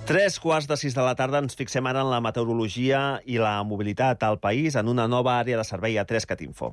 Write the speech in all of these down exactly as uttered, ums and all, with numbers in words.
Tres quarts de sis de la tarda ens fixem ara en la meteorologia i la mobilitat al país en una nova àrea de servei a tres cat info.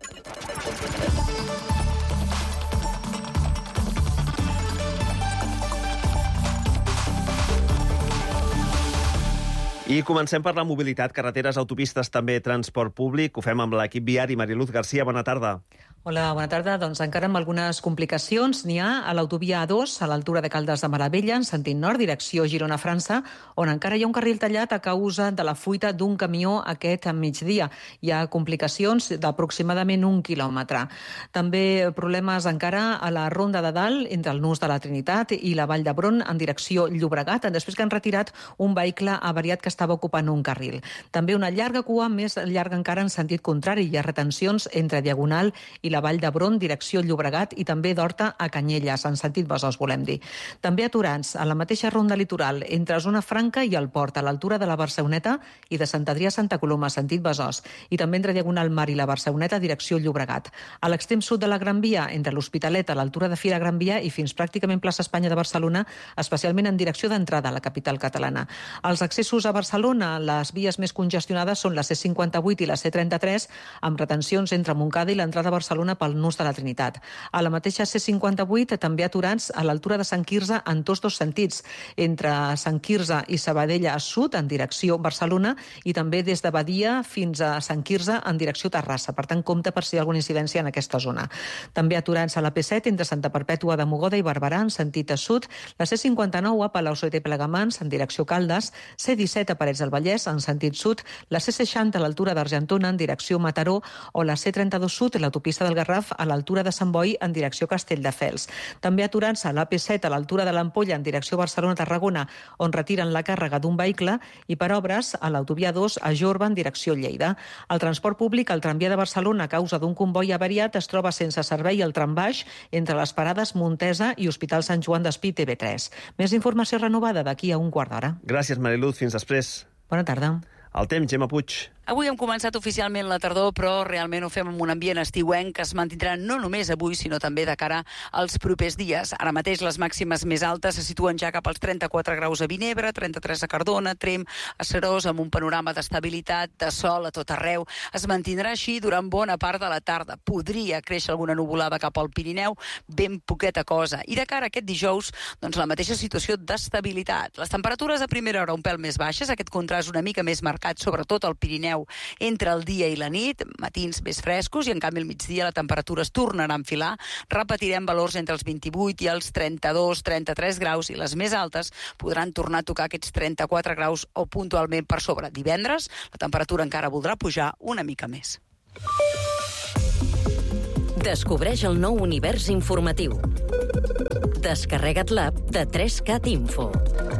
I comencem per la mobilitat, carreteres, autopistes, també transport públic. Ho fem amb l'equip viari. Mariluz Garcia, bona tarda. Hola, bona tarda. Doncs encara amb algunes complicacions n'hi ha a l'autovia A dos, a l'altura de Caldes de Maravella, en sentit nord, direcció Girona-França, on encara hi ha un carril tallat a causa de la fuita d'un camió aquest migdia. Hi ha complicacions d'aproximadament un quilòmetre. També problemes encara a la Ronda de Dalt, entre el Nus de la Trinitat i la Vall d'Hebron, en direcció Llobregat, després que han retirat un vehicle avariat que estava ocupant un carril. També una llarga cua, més llarga encara en sentit contrari. Hi ha retencions entre Diagonal i la Vall d'Hebron, direcció Llobregat, i també d'Horta a Canyelles, en sentit Besòs, volem dir. També aturats a la mateixa ronda litoral, entre Zona Franca i el Port, a l'altura de la Barceloneta i de Sant Adrià a Santa Coloma, sentit Besòs, i també entre Diagonal Mar i la Barceloneta, direcció Llobregat. A l'extrem sud de la Gran Via, entre l'Hospitalet, a l'altura de Fira Gran Via i fins pràcticament plaça Espanya de Barcelona, especialment en direcció d'entrada a la capital catalana. Els accessos a Barcelona, les vies més congestionades són la C cinquanta-vuit i la C trenta-tres, amb retencions entre Montcada i l'entrada a Barcelona pel Nus de la Trinitat. A la mateixa C cinquanta-vuit també aturats a l'altura de Sant Quirze en tots dos sentits, entre Sant Quirze i Sabadell a sud en direcció Barcelona i també des de Badia fins a Sant Quirze en direcció Terrassa. Per tant, compte per si hi ha alguna incidència en aquesta zona. També aturats a la P set entre Santa Perpètua de Mogoda i Barberà en sentit a sud, la C cinquanta-nou a Palau-solità i Plegamans en direcció Caldes, C disset a Parets del Vallès en sentit sud, la C seixanta a l'altura d'Argentona en direcció Mataró o la C trenta-dos sud, l'autopista del Garraf a l'altura de Sant Boi en direcció Castelldefels. També aturant-se a l'A P set a l'altura de l'Ampolla en direcció Barcelona-Tarragona, on retiren la càrrega d'un vehicle, i per obres a l'autovia dos a Jorba en direcció Lleida. El transport públic al tramvia de Barcelona a causa d'un comboi avariat es troba sense servei al trambaix entre les parades Montesa i Hospital Sant Joan d'Espí T V tres. Més informació renovada d'aquí a un quart d'hora. Gràcies, Mariluz. Fins després. Bona tarda. El temps, Gemma Puig. Avui hem començat oficialment la tardor, però realment ho fem amb un ambient estiuenc que es mantindrà no només avui, sinó també de cara als propers dies. Ara mateix les màximes més altes se situen ja cap als trenta-quatre graus a Vinebre, trenta-tres a Cardona, Tremp, a Serós, amb un panorama d'estabilitat, de sol a tot arreu. Es mantindrà així durant bona part de la tarda. Podria créixer alguna nuvolada cap al Pirineu, ben poqueta cosa. I de cara a aquest dijous, doncs la mateixa situació d'estabilitat. Les temperatures a primera hora un pèl més baixes, aquest contrast una mica més marcat, sobretot al Pirineu, entre el dia i la nit, matins més frescos, i en canvi al migdia la temperatura es tornarà a enfilar. Repetirem valors entre els vint-i-vuit i els trenta-dos trenta-tres graus, i les més altes podran tornar a tocar aquests trenta-quatre graus o puntualment per sobre. Divendres la temperatura encara voldrà pujar una mica més. Descobreix el nou univers informatiu. Descarrega't l'app de tres cat info.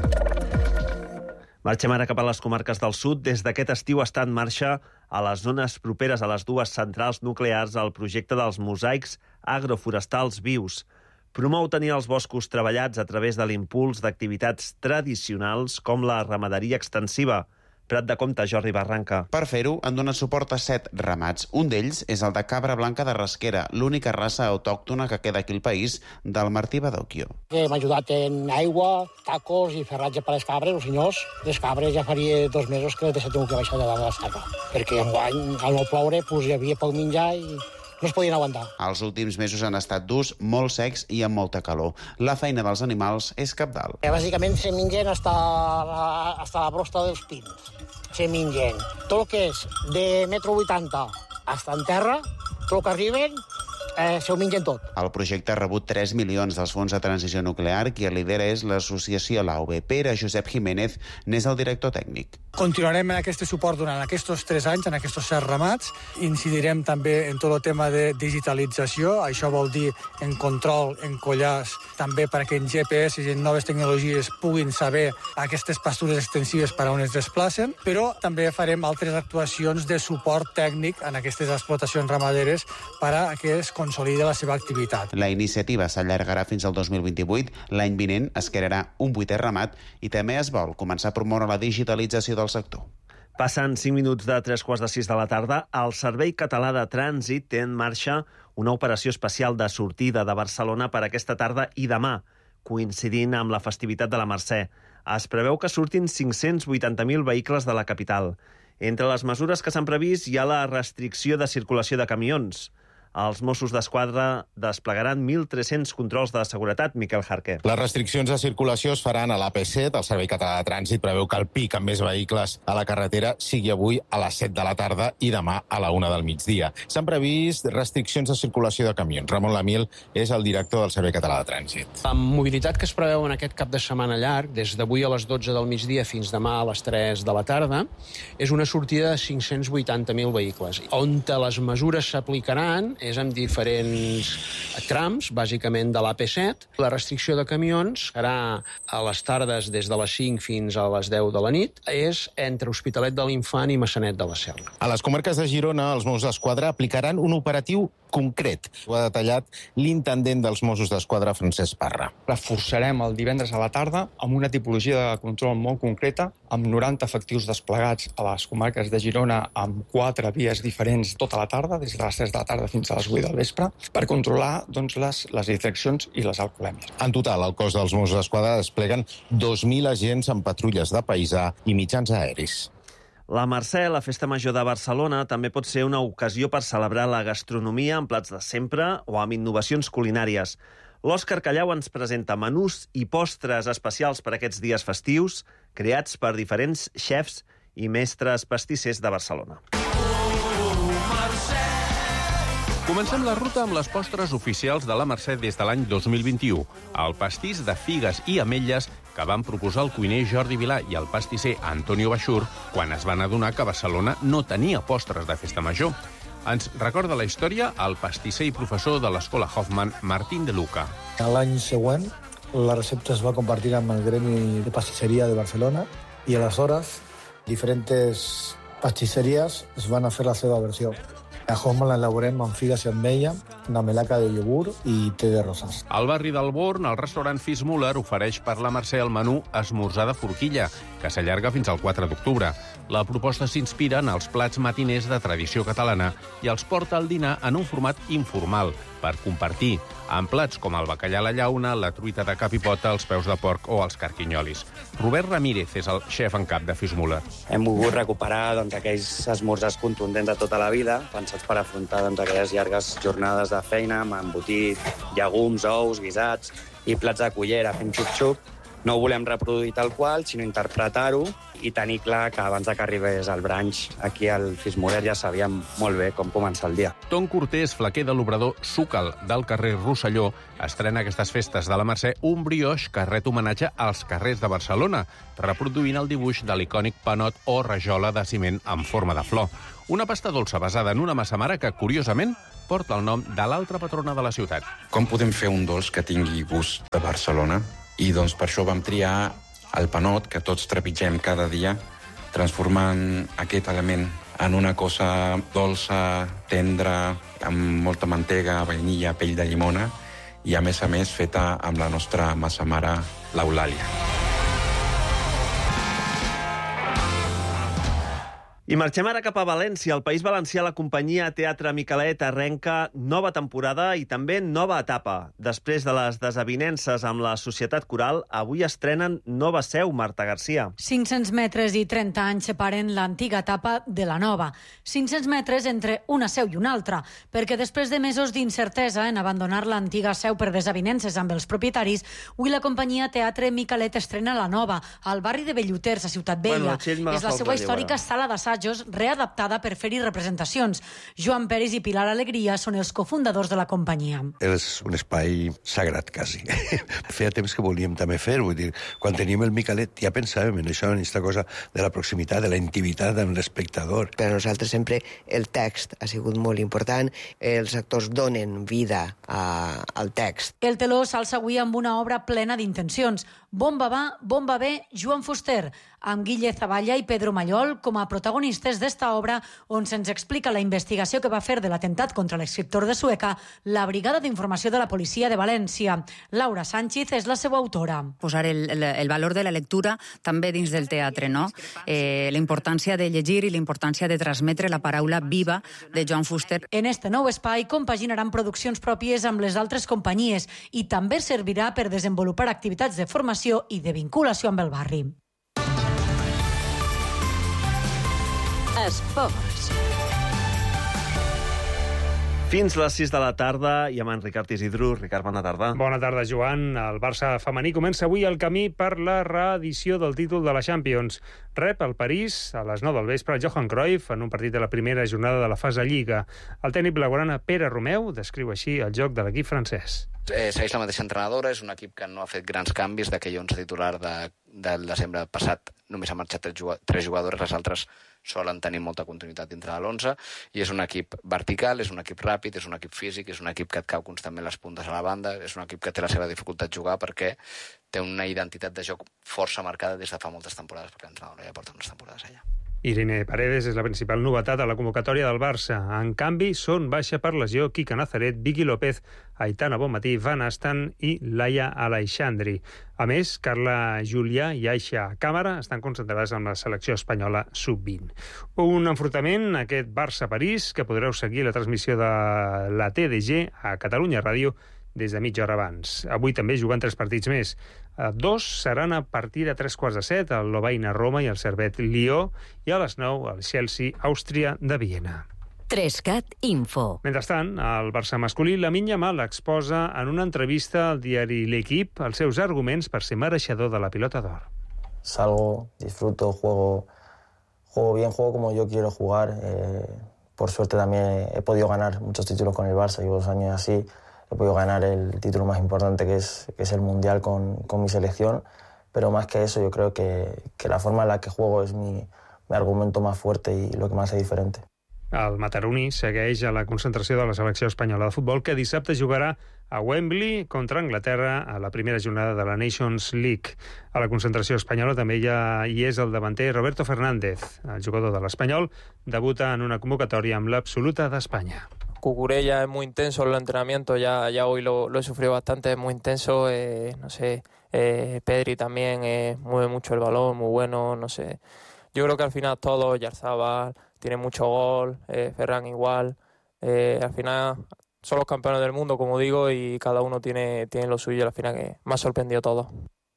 Marxem ara cap a les comarques del sud. Des d'aquest estiu està en marxa a les zones properes a les dues centrals nuclears el projecte dels mosaics agroforestals vius. Promou tenir els boscos treballats a través de l'impuls d'activitats tradicionals com la ramaderia extensiva. Prat de Comte, Jordi Barranca. Per fer-ho, han donat suport a set ramats. Un d'ells és el de cabra blanca de Rasquera, l'única raça autòctona que queda aquí al país, del Martí Badocchio. Hem ajudat en aigua, tacos i ferratge per les cabres, els senyors. Les cabres ja faria dos mesos que les he tingut que baixar de dalt de l'estaca, perquè enguany, al no ploure, pues, hi havia poc menjar i no es podien aguantar. Els últims mesos han estat durs, molt secs i amb molta calor. La feina dels animals és cabdal. Bàsicament se mengen hasta la, hasta la brosta dels pins. Se mengen tot el que és de metro vuitanta hasta en terra, tot el que arriben, eh, se ho mengen tot. El projecte ha rebut tres milions dels fons de transició nuclear. Qui el lidera és l'associació Lauve. Pere Josep Jiménez n'és el director tècnic. Continuarem en aquest suport durant aquests tres anys, en aquests set ramats. Incidirem també en tot el tema de digitalització. Això vol dir en control, en collars, també perquè en G P S i en noves tecnologies puguin saber aquestes pastures extensives per a on es desplacen, però també farem altres actuacions de suport tècnic en aquestes explotacions ramaderes per a que es consolidi la seva activitat. La iniciativa s'allargarà fins al dos mil vint-i-vuit. L'any vinent es crearà un vuitè ramat i també es vol començar a promoure la digitalització del sector. Passen cinc minuts de tres quarts de sis de la tarda. El Servei Català de Trànsit té en marxa una operació especial de sortida de Barcelona per aquesta tarda i demà, coincidint amb la festivitat de la Mercè. Es preveu que surtin cinc-cents vuitanta mil vehicles de la capital. Entre les mesures que s'han previst hi ha la restricció de circulació de camions. Els Mossos d'Esquadra desplegaran mil tres-cents controls de seguretat, Miquel Jarquer. Les restriccions de circulació es faran a l'A P set. El Servei Català de Trànsit preveu que el pic amb més vehicles a la carretera sigui avui a les set de la tarda i demà a la una del migdia. S'han previst restriccions de circulació de camions. Ramon Lamiel és el director del Servei Català de Trànsit. La mobilitat que es preveu en aquest cap de setmana llarg, des d'avui a les dotze del migdia fins demà a les tres de la tarda, és una sortida de cinc-cents vuitanta mil vehicles. On les mesures s'aplicaran és en diferents trams, bàsicament de l'A P set. La restricció de camions serà a les tardes des de les cinc fins a les deu de la nit. És entre Hospitalet de l'Infant i Maçanet de la Selva. A les comarques de Girona, els Mossos d'Esquadra aplicaran un operatiu concret. Ho ha detallat l'intendent dels Mossos d'Esquadra, Francesc Parra. Reforçarem el divendres a la tarda amb una tipologia de control molt concreta, amb noranta efectius desplegats a les comarques de Girona amb quatre vies diferents tota la tarda, des de les tres de la tarda fins a les vuit del vespre, per controlar doncs, les, les distraccions i les alcoholèmies. En total, el cos dels Mossos d'Esquadra despleguen dos mil agents en patrulles de paisà i mitjans aeris. La Mercè, la Festa Major de Barcelona, també pot ser una ocasió per celebrar la gastronomia amb plats de sempre o amb innovacions culinàries. L'Òscar Callau ens presenta menús i postres especials per aquests dies festius, creats per diferents xefs i mestres pastissers de Barcelona. Comencem la ruta amb les postres oficials de la Mercè des de l'any dos mil vint-i-u. El pastís de figues i ametlles que van proposar el cuiner Jordi Vilà i el pastisser Antonio Baixur quan es van adonar que Barcelona no tenia postres de festa major. Ens recorda la història el pastisser i professor de l'Escola Hoffman, Martín de Luca. L'any següent, la recepta es va compartir amb el Gremi de Pastisseria de Barcelona i aleshores diferents pastisseries es van a fer la seva versió. A Hoffman l'elaborem amb figues i ametlla, una melaca de iogurt i té de roses. Al barri del Born, el restaurant Fitzmüller ofereix per la Mercè el menú esmorzar de forquilla, que s'allarga fins al quatre d'octubre. La proposta s'inspira en els plats matiners de tradició catalana i els porta al dinar en un format informal, per compartir, amb plats com el bacallà a la llauna, la truita de cap i pota, els peus de porc o els carquinyolis. Robert Ramírez és el xef en cap de Fitzmüller. Hem volgut recuperar doncs, aquells esmorzars contundents de tota la vida, pensats per afrontar doncs, aquelles llargues jornades de feina amb embotit, llegums, ous, guisats i plats de cullera fent xup-xup. No ho volem reproduir tal qual, sinó interpretar-ho i tenir clar que abans que arribés el brunch aquí al Fitzmüller ja sabíem molt bé com començar el dia. Ton Cortés, flaquer de l'obrador Súcal del carrer Rosselló, estrena aquestes festes de la Mercè un brioix que ret homenatge als carrers de Barcelona, reproduint el dibuix de l'icònic panot o rajola de ciment en forma de flor. Una pasta dolça basada en una massa mare que, curiosament, porta el nom de l'altra patrona de la ciutat. Com podem fer un dolç que tingui gust de Barcelona? I doncs per això vam triar el panot, que tots trepitgem cada dia, transformant aquest element en una cosa dolça, tendra, amb molta mantega, vainilla, pell de llimona, i a més a més feta amb la nostra massa mare, l'Eulàlia. I marxem ara cap a València. Al País Valencià, la companyia Teatre Micalet arrenca nova temporada i també nova etapa. Després de les desavinences amb la Societat Coral, avui estrenen nova seu, Marta Garcia. cinc-cents metres i trenta anys separen l'antiga etapa de la nova. cinc-cents metres entre una seu i una altra, perquè després de mesos d'incertesa en abandonar l'antiga seu per desavinences amb els propietaris, avui la companyia Teatre Micalet estrena la nova, al barri de Belluters, a Ciutat Vella. Bueno, és la seva històrica sala d'assaig readaptada per fer-hi representacions. Joan Peris i Pilar Alegria són els cofundadors de la companyia. És un espai sagrat, quasi. Feia temps que volíem també fer, vull dir, quan teníem el Micalet ja pensàvem en això, en aquesta cosa de la proximitat, de la intimitat amb l'espectador. Per a nosaltres sempre el text ha sigut molt important, els actors donen vida a, al text. El teló s'alça avui amb una obra plena d'intencions. Bomba va, bomba ve, Joan Fuster, amb Guille Zavalla i Pedro Mallol com a protagonistes protagonistes d'esta obra on se'ns explica la investigació que va fer de l'atemptat contra l'escriptor de Sueca la Brigada d'Informació de la Policia de València. Laura Sánchez és la seva autora. Posar el, el, el valor de la lectura també dins del teatre, no? Eh, la importància de llegir i la importància de transmetre la paraula viva de Joan Fuster. En este nou espai compaginaran produccions pròpies amb les altres companyies i també servirà per desenvolupar activitats de formació i de vinculació amb el barri. Esports. Fins les sis de la tarda i amb en Ricard Isidro. Ricard, bona tarda. Bona tarda, Joan. El Barça femení comença avui el camí per la reedició del títol de la Champions. Rep el París a les nou del vespre a Johan Cruyff en un partit de la primera jornada de la fase Lliga. El tècnic blaugrana Pere Romeu descriu així el joc de l'equip francès. Eh, segueix la mateixa entrenadora, és un equip que no ha fet grans canvis, d'aquell onze titular de, del desembre passat només ha marxat tres jugadores, les altres solen tenir molta continuïtat dintre de l'onze, i és un equip vertical, és un equip ràpid, és un equip físic, és un equip que et cau constantment les puntes a la banda, és un equip que té la seva dificultat jugar perquè té una identitat de joc força marcada des de fa moltes temporades, perquè l'entrenadora ja porta unes temporades allà. Irene Paredes és la principal novetat a la convocatòria del Barça. En canvi, són baixa per lesió Quique Nazaret, Vicky López, Aitana Bonmatí, Van Asten i Laia Aleixandri. A més, Carla Julià i Aixa Càmara estan concentrades amb la selecció espanyola sub vint. Un enfrontament, aquest Barça-París, que podreu seguir la transmissió de la T D G a Catalunya Ràdio des de mitja hora abans. Avui també juguen tres partits més. Dos seran a partir de tres quarts de set, el Lovaina-Roma i el Servette-Lió, i a les nou el Chelsea-Àustria de Viena. Trescat Info. Mentrestant, el Barça masculí, Lamine Yamal exposa en una entrevista al diari L'Equipe els seus arguments per ser mereixedor de la Pilota d'Or. Salgo, disfruto, juego, juego bien, juego como yo quiero jugar. Eh, por suerte también he podido ganar muchos títulos con el Barça, llevo dos años así. He podido ganar el título más importante, que es, que es el Mundial con, con mi selección, pero más que eso yo creo que, que la forma en la que juego es mi, mi argumento más fuerte y lo que me hace diferente. El mataroní segueix a la concentració de la selecció espanyola de futbol, que dissabte jugarà a Wembley contra Anglaterra a la primera jornada de la Nations League. A la concentració espanyola també hi, ha, hi és el davanter Roberto Fernández. El jugador de l'Espanyol debuta en una convocatòria amb l'absoluta d'Espanya. Cucurella es muy intenso en el entrenamiento, ya, ya hoy lo, lo he sufrido bastante, es muy intenso, eh, no sé, eh, Pedri también eh, mueve mucho el balón, muy bueno, no sé. Yo creo que al final todos, Yarzabal tiene mucho gol, eh, Ferran igual, eh, al final son los campeones del mundo, como digo, y cada uno tiene, tiene lo suyo, al final que me ha sorprendido todo.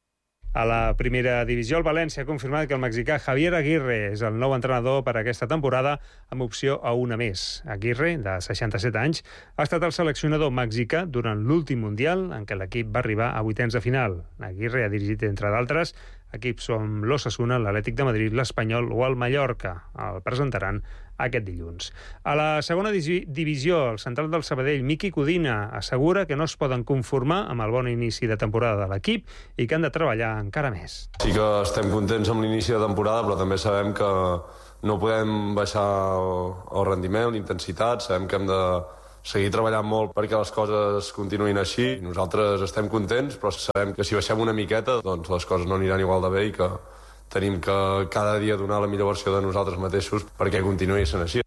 A la primera divisió, el València ha confirmat que el mexicà Javier Aguirre és el nou entrenador per a aquesta temporada amb opció a una més. Aguirre, de seixanta-set anys, ha estat el seleccionador mexicà durant l'últim Mundial en què l'equip va arribar a vuitens de final. Aguirre ha dirigit, entre d'altres, equips com l'Osasuna, l'Atlètic de Madrid, l'Espanyol o el Mallorca. El presentaran aquest dilluns. A la segona divisió, el central del Sabadell, Miqui Codina, assegura que no es poden conformar amb el bon inici de temporada de l'equip i que han de treballar encara més. Sí que estem contents amb l'inici de temporada, però també sabem que no podem baixar el rendiment, l'intensitat, sabem que hem de seguir treballant molt perquè les coses continuïn així. Nosaltres estem contents, però sabem que si baixem una miqueta, doncs les coses no aniran igual de bé i que tenim que cada dia donar la millor versió de nosaltres mateixos perquè continuï sent així.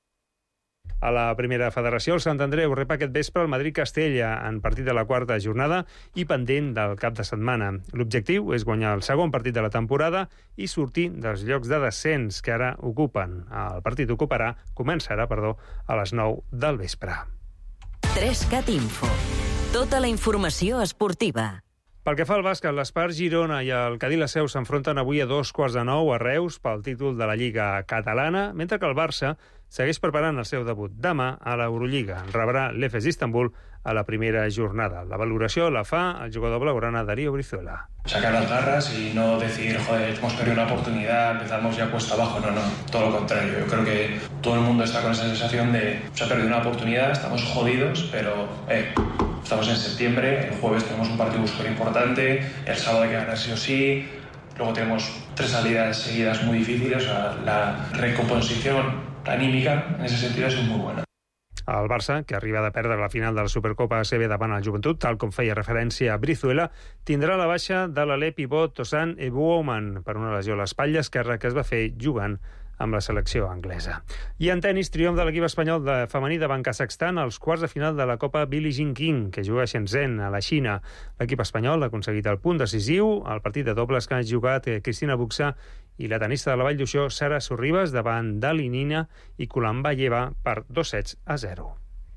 A la primera federació, el Sant Andreu rep aquest vespre el Madrid-Castella en partit de la quarta jornada i pendent del cap de setmana. L'objectiu és guanyar el segon partit de la temporada i sortir dels llocs de descens que ara ocupen. El partit ocuparà, començarà, perdó, a les nou del vespre. Trescat Info. Tota la informació esportiva. Pel que fa al bàsquet, l'Espart Girona i el Cadí La Seu s'enfronten avui a dos quarts de nou a Reus pel títol de la Lliga catalana, mentre que el Barça segueix preparant el seu debut demà a l'Eurolliga. Rebrà l'Efes Istanbul a la primera jornada. La valoració la fa el jugador blaugrana Darío Brizuela. Sacar las garras y no decir, joder, hemos perdido una oportunidad, empezamos ya cuesta abajo. No, no, todo lo contrario. Yo creo que todo el mundo está con esa sensación de se ha perdido una oportunidad, estamos jodidos, pero eh, estamos en septiembre, el jueves tenemos un partido súper importante, el sábado hay que ganar sí o sí, luego tenemos tres salidas seguidas muy difíciles, o sea, la recomposición anímica en ese sentido és molt bona. El Barça, que arriba de perdre la final de la Supercopa A C B davant el Joventut, tal com feia referència a Brizuela, tindrà la baixa de l'alè pivot Tosan Ebuoman per una lesió a l'espatlla esquerra que es va fer jugant amb la selecció anglesa. I en tenis, triomf de l'equip espanyol de femení davant Kazakhstan als quarts de final de la Copa Billie Jean King, que juga a Shenzhen, a la Xina. L'equip espanyol ha aconseguit el punt decisiu al partit de dobles que han jugat Cristina Buxa i la tenista de la Vall d'Uixó, Sara Sorribas, davant d'Alinina i Kulambayeva per dos sets a zero.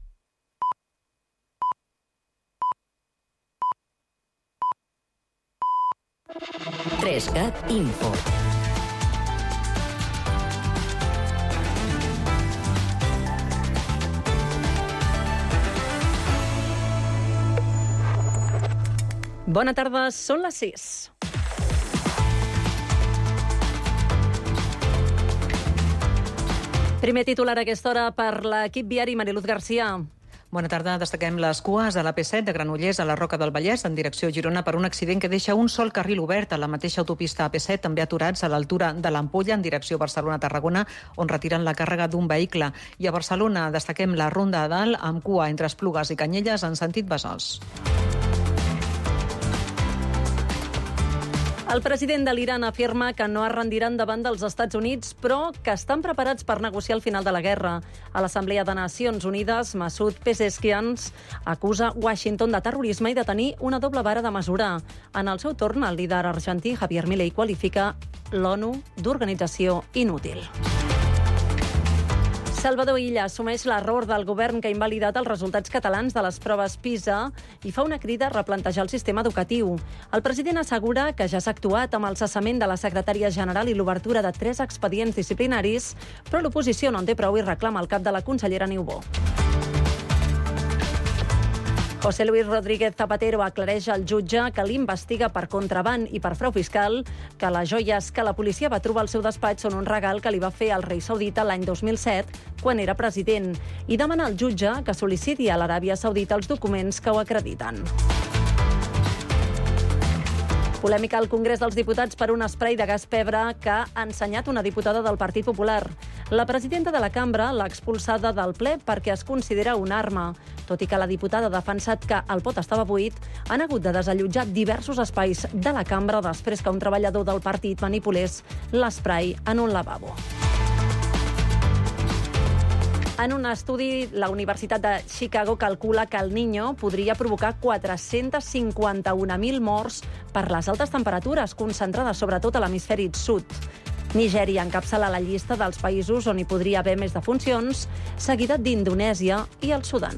trescat Info. Bona tarda, són les sis. Primer titular a aquesta hora per l'equip viari, Mariluz García. Bona tarda. Destaquem les cues a l'A P set de Granollers a la Roca del Vallès en direcció a Girona per un accident que deixa un sol carril obert a la mateixa autopista A P set, també aturats a l'altura de l'Ampolla en direcció Barcelona-Tarragona, on retiren la càrrega d'un vehicle. I a Barcelona destaquem la Ronda a dalt amb cua entre Esplugues i Canyelles en sentit Besòs. El president de l'Iran afirma que no es rendiran davant dels Estats Units, però que estan preparats per negociar el final de la guerra. A l'Assemblea de Nacions Unides, Masoud Pezeshkian acusa Washington de terrorisme i de tenir una doble vara de mesurar. En el seu torn, el líder argentí Javier Milei qualifica l'ONU d'organització inútil. Salvador Illa assumeix l'error del govern que ha invalidat els resultats catalans de les proves PISA i fa una crida a replantejar el sistema educatiu. El president assegura que ja s'ha actuat amb el cessament de la secretària general i l'obertura de tres expedients disciplinaris, però l'oposició no en té prou i reclama el cap de la consellera Niubó. José Luis Rodríguez Zapatero aclareix al jutge que l'investiga per contraban i per frau fiscal, que les joies que la policia va trobar al seu despatx són un regal que li va fer el rei saudita l'any dos mil set, quan era president, i demana al jutge que sol·liciti a l'Aràbia Saudita els documents que ho acrediten. Polèmica al Congrés dels Diputats per un esprai de gas pebre que ha ensenyat una diputada del Partit Popular. La presidenta de la cambra l'ha expulsada del ple perquè es considera una arma. Tot i que la diputada ha defensat que el pot estava buit, han hagut de desallotjar diversos espais de la cambra després que un treballador del partit manipulés l'esprai en un lavabo. En un estudi, la Universitat de Chicago calcula que el Niño podria provocar quatre-cents cinquanta-un mil morts per les altes temperatures concentrades sobretot a l'hemisferi sud. Nigèria encapçala la llista dels països on hi podria haver més defuncions, seguida d'Indonèsia i el Sudan.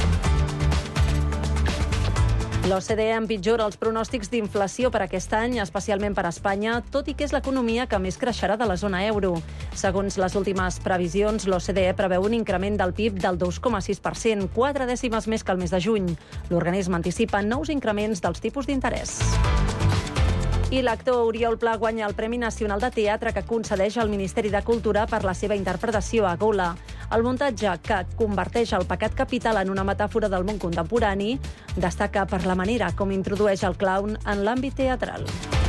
L'O C D E empitjora els pronòstics d'inflació per aquest any, especialment per a Espanya, tot i que és l'economia que més creixerà de la zona euro. Segons les últimes previsions, l'O C D E preveu un increment del P I B del dos coma sis per cent, quatre dècimes més que el mes de juny. L'organisme anticipa nous increments dels tipus d'interès. I l'actor Oriol Pla guanya el Premi Nacional de Teatre que concedeix el Ministeri de Cultura per la seva interpretació a Gola. El muntatge, que converteix el pecat capital en una metàfora del món contemporani, destaca per la manera com introdueix el clown en l'àmbit teatral.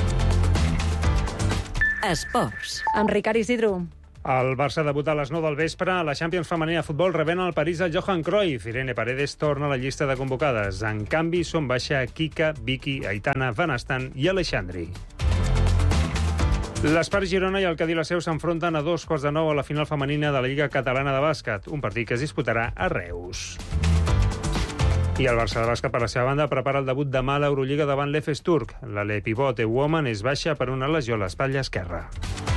Esports. Amb Ricard Isidro. El Barça debuta a les nou del vespre a la Champions femenina de futbol rebent al París el Johan Cruyff. Irene Paredes torna a la llista de convocades. En canvi, són baixa Kika, Vicky, Aitana, Van Astan i Alexandri. L'Espart Girona i el Cadí la Seu s'enfronten a dos quarts de nou a la final femenina de la Lliga Catalana de Bàsquet, un partit que es disputarà a Reus. I el Barça de bàsquet, per la seva banda, prepara el debut demà a l'Eurolliga davant l'E F E S turc. L'Ale Pivote Woman és baixa per una lesió a l'espatlla esquerra.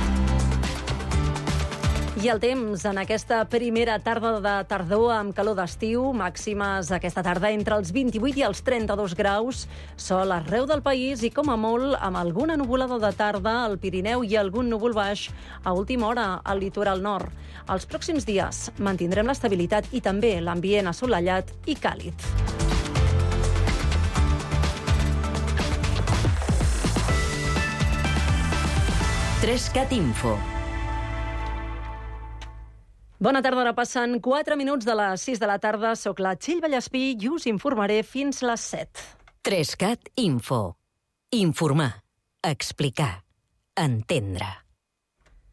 I el temps en aquesta primera tarda de tardor amb calor d'estiu, màximes aquesta tarda entre els vint-i-vuit i els trenta-dos graus, sol arreu del país i com a molt amb alguna nuvolada de tarda al Pirineu i algun núvol baix a última hora al litoral nord. Els pròxims dies mantindrem l'estabilitat i també l'ambient assolellat i càlid. trescat Info. Bona tarda, ara passen quatre minuts de les sis de la tarda. Soc la Txell Vallespí i us informaré fins les set. trescat Info. Informar, explicar, entendre.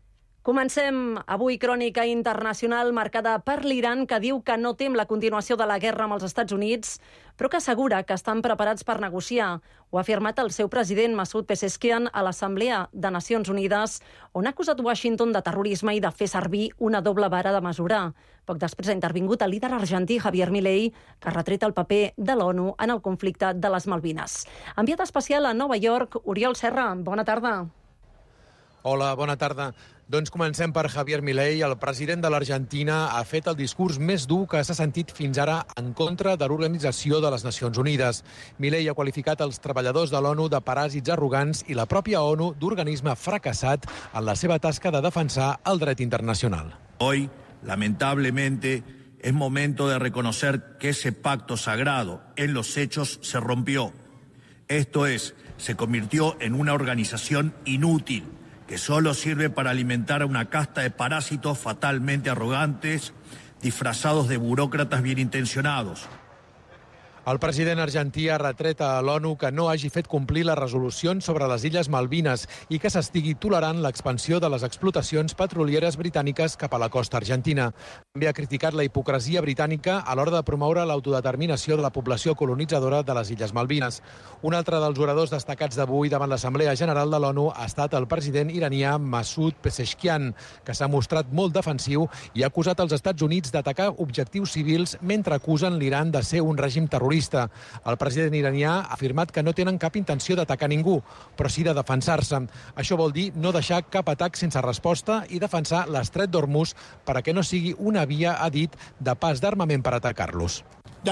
Comencem avui crònica internacional marcada per l'Iran, que diu que no tem la continuació de la guerra amb els Estats Units, però que assegura que estan preparats per negociar. Ho ha afirmat el seu president Masoud Pezeshkian a l'Assemblea de Nacions Unides, on ha acusat Washington de terrorisme i de fer servir una doble vara de mesurar. Poc després ha intervingut el líder argentí Javier Milei, que ha retret el paper de l'ONU en el conflicte de les Malvines. Enviat especial a Nova York, Oriol Serra, bona tarda. Hola, bona tarda. Doncs comencem per Javier Milei. El president de l'Argentina ha fet el discurs més dur que s'ha sentit fins ara en contra de l'Organització de les Nacions Unides. Milei ha qualificat els treballadors de l'ONU de paràsits arrogants i la pròpia ONU d'organisme fracassat en la seva tasca de defensar el dret internacional. Hoy, lamentablemente, es momento de reconocer que ese pacto sagrado en los hechos se rompió. Esto es, se convirtió en una organización inútil, que solo sirve para alimentar a una casta de parásitos fatalmente arrogantes, disfrazados de burócratas bien intencionados. El president argentí ha retret a l'ONU que no hagi fet complir les resolucions sobre les Illes Malvines i que s'estigui tolerant l'expansió de les explotacions petrolieres britàniques cap a la costa argentina. També ha criticat la hipocresia britànica a l'hora de promoure l'autodeterminació de la població colonitzadora de les Illes Malvines. Un altre dels oradors destacats d'avui davant l'Assemblea General de l'ONU ha estat el president iranià Masoud Pezeshkian, que s'ha mostrat molt defensiu i ha acusat els Estats Units d'atacar objectius civils mentre acusen l'Iran de ser un règim terrorista. El president iranià ha afirmat que no tenen cap intenció d'atacar ningú, però sí de defensar-se. Això vol dir no deixar cap atac sense resposta i defensar l'estret d'Hormuz perquè no sigui una via, ha dit, de pas d'armament per atacar-los.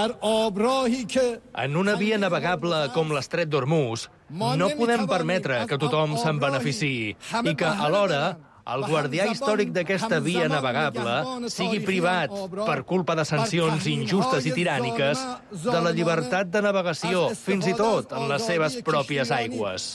En una via navegable com l'estret d'Hormuz, no podem permetre que tothom se'n beneficiï i que, alhora, el guardià històric d'aquesta via navegable sigui privat, per culpa de sancions injustes i tiràniques, de la llibertat de navegació, fins i tot en les seves pròpies aigües.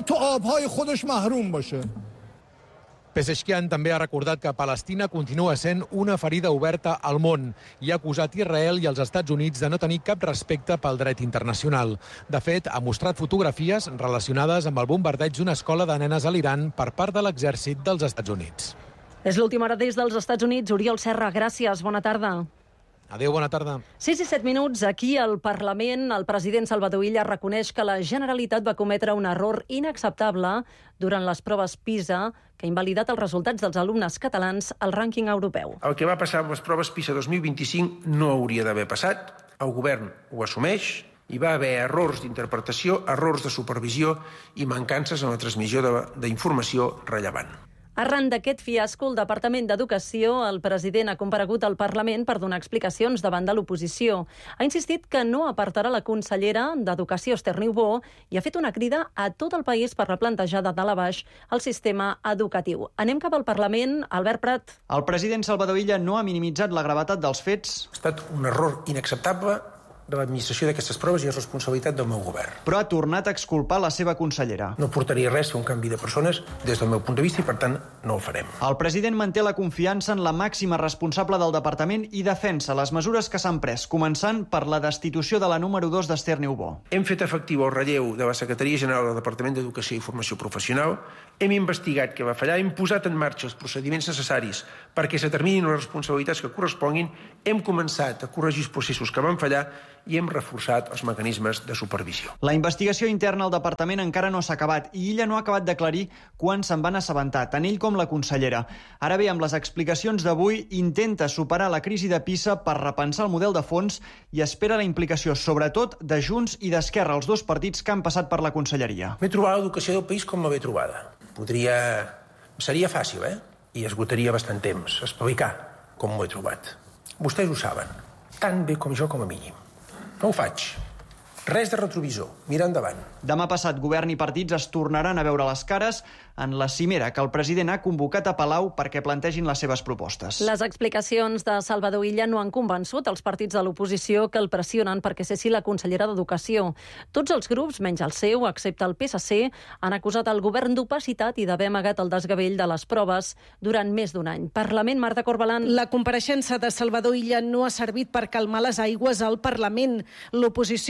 Pezeshkian també ha recordat que Palestina continua sent una ferida oberta al món i ha acusat Israel i els Estats Units de no tenir cap respecte pel dret internacional. De fet, ha mostrat fotografies relacionades amb el bombardeig d'una escola de nenes a l'Iran per part de l'exèrcit dels Estats Units. És l'última hora des dels Estats Units. Oriol Serra, gràcies. Bona tarda. Adéu, bona tarda. sis i set minuts. Aquí al Parlament, el president Salvador Illa reconeix que la Generalitat va cometre un error inacceptable durant les proves PISA que ha invalidat els resultats dels alumnes catalans al rànquing europeu. El que va passar amb les proves PISA dos mil vint-i-cinc no hauria d'haver passat. El govern ho assumeix. Hi va haver errors d'interpretació, errors de supervisió i mancances en la transmissió d'informació rellevant. Arran d'aquest fiasco, el Departament d'Educació, el president ha comparegut al Parlament per donar explicacions davant de l'oposició. Ha insistit que no apartarà la consellera d'Educació, Esther Niubó, i ha fet una crida a tot el país per replantejar de dalt a baix el sistema educatiu. Anem cap al Parlament. Albert Prat. El president Salvador Illa no ha minimitzat la gravetat dels fets. Ha estat un error inacceptable de l'administració d'aquestes proves i és responsabilitat del meu govern. Però ha tornat a exculpar la seva consellera. No portaria res fer un canvi de persones des del meu punt de vista i, per tant, no el farem. El president manté la confiança en la màxima responsable del departament i defensa les mesures que s'han pres, començant per la destitució de la número dos d'Esther Niubó. Hem fet efectiu el relleu de la Secretaria General del Departament d'Educació i Formació Professional, hem investigat què va fallar, hem posat en marxa els procediments necessaris perquè s'determinin les responsabilitats que corresponguin, hem començat a corregir els processos que van fallar i hem reforçat els mecanismes de supervisió. La investigació interna al departament encara no s'ha acabat i Illa no ha acabat d'aclarir quan se'n van assabentar, tant ell com la consellera. Ara bé, amb les explicacions d'avui, intenta superar la crisi de PISA per repensar el model de fons i espera la implicació, sobretot, de Junts i d'Esquerra, els dos partits que han passat per la conselleria. M'he trobat l'educació del país com l'he trobada. Podria... Seria fàcil, eh? I esgotaria bastant temps explicar com m'ho he trobat. Vostès ho saben, tan bé com jo com a mínim. No ho faig. Res de retrovisor. Mira endavant. Demà passat, govern i partits es tornaran a veure les cares en la cimera que el president ha convocat a Palau perquè plantegin les seves propostes. Les explicacions de Salvador Illa no han convençut els partits de l'oposició que el pressionen perquè cessi la consellera d'Educació. Tots els grups, menys el seu, excepte el P S C, han acusat el govern d'opacitat i d'haver amagat el desgavell de les proves durant més d'un any. Parlament, Marta Corbalan. La compareixença de Salvador Illa no ha servit per calmar les aigües al Parlament. L'oposició no ha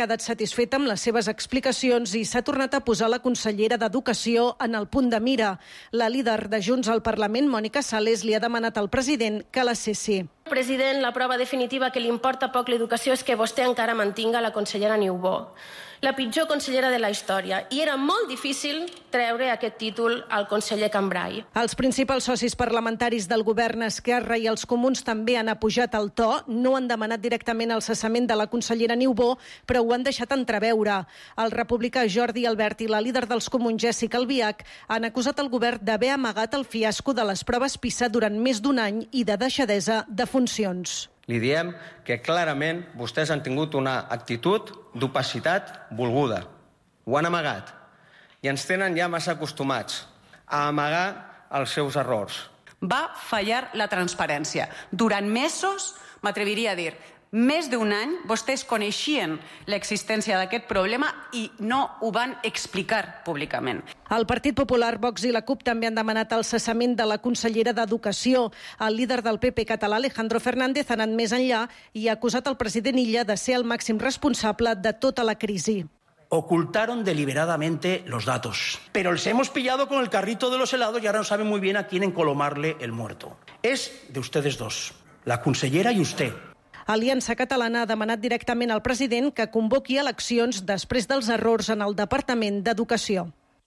quedat satisfeta amb les seves explicacions i s'ha tornat a posar la consellera d'Educació en el punt de mira. La líder de Junts al Parlament, Mònica Sales, li ha demanat al president que la cessi. President, la prova definitiva que li importa poc l'educació és que vostè encara mantinga la consellera Niubó, la pitjor consellera de la història, i era molt difícil treure aquest títol al conseller Cambray. Els principals socis parlamentaris del govern, Esquerra i els Comuns, també han apujat el to. No han demanat directament el cessament de la consellera Niubó, però ho han deixat entreveure. El republicà Jordi Albert i la líder dels Comuns, Jèssica Albiach, han acusat el govern d'haver amagat el fiasco de les proves PISA durant més d'un any i de deixadesa de funcions. Li diem que clarament vostès han tingut una actitud d'opacitat volguda. Ho han amagat i ens tenen ja massa acostumats a amagar els seus errors. Va fallar la transparència. Durant mesos, m'atreviria a dir, més d'un any, vostès coneixien l'existència d'aquest problema i no ho van explicar públicament. El Partit Popular, Vox i la CUP també han demanat el cessament de la consellera d'Educació. El líder del P P català, Alejandro Fernández, ha anat més enllà i ha acusat el president Illa de ser el màxim responsable de tota la crisi. Ocultaron deliberadamente los datos, pero les hemos pillado con el carrito de los helados y ahora no saben muy bien a quién encolomarle el muerto. Es de ustedes dos, la consellera y usted. Aliança Catalana ha demanat directament al president que convoqui eleccions després dels errors en el Departament d'Educació.